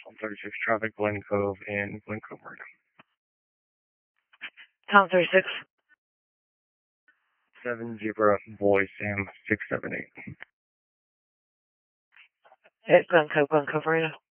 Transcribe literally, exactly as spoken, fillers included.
one thirty-six traffic, Glen Cove in Glen Cove Marina. Tom thirty-six. seven Zebra Boy Sam six seven eight. At Glen Cove, Glen Cove Marina.